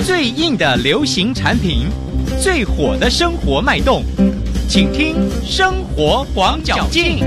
最硬的流行产品，最火的生活脉动，请听生活广角镜。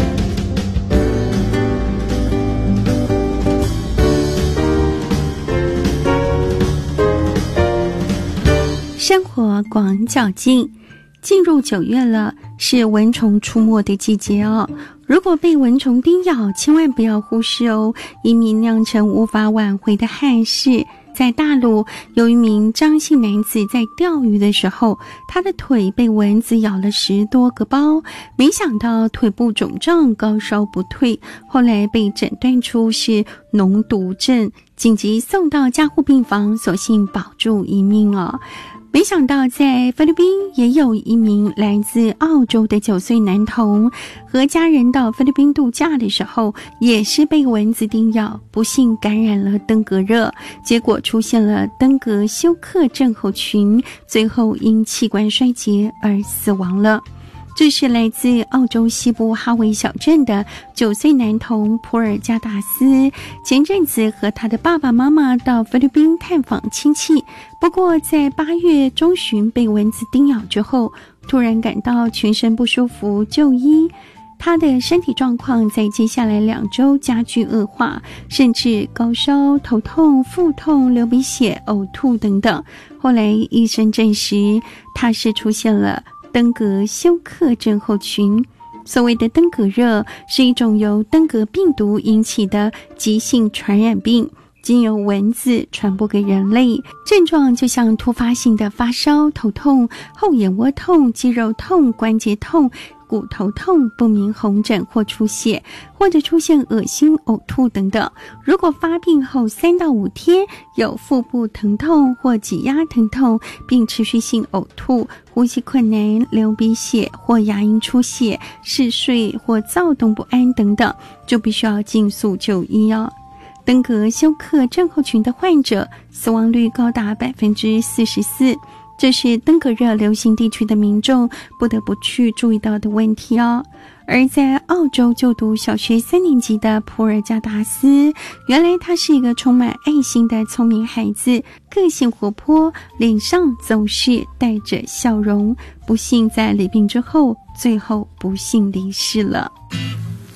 生活广角镜，进入9月了，是蚊虫出没的季节哦。如果被蚊虫叮咬，千万不要忽视哦，以免酿成无法挽回的憾事。在大陆，有一名张姓男子在钓鱼的时候，他的腿被蚊子咬了10多个包，没想到腿部肿胀，高烧不退，后来被诊断出是脓毒症，紧急送到加护病房，所幸保住一命哦。没想到在菲律宾也有一名来自澳洲的9岁男童，和家人到菲律宾度假的时候，也是被蚊子叮咬，不幸感染了登革热，结果出现了登革休克症候群，最后因气管衰竭而死亡了。这是来自澳洲西部哈维小镇的9岁男童普尔加达斯，前阵子和他的爸爸妈妈到菲律宾探访亲戚，不过在8月中旬被蚊子叮咬之后，突然感到全身不舒服，就医。他的身体状况在接下来2周加剧恶化，甚至高烧、头痛、腹痛、流鼻血、呕吐等等。后来医生证实他是出现了登革休克症候群。所谓的登革热是一种由登革病毒引起的急性传染病，经由蚊子传播给人类，症状就像突发性的发烧、头痛、后眼窝痛、肌肉痛、关节痛、骨头痛、不明红疹或出血，或者出现恶心、呕吐等等。如果发病后3到5天有腹部疼痛或挤压疼痛，并持续性呕吐、呼吸困难、流鼻血或牙龈出血、嗜睡或躁动不安等等，就必须要尽速就医哦。登革休克症候群的患者死亡率高达44%，这是登革热流行地区的民众不得不去注意到的问题哦。而在澳洲就读小学3年级的普尔加达斯，原来他是一个充满爱心的聪明孩子，个性活泼，脸上总是带着笑容，不幸在罹病之后，最后不幸离世了。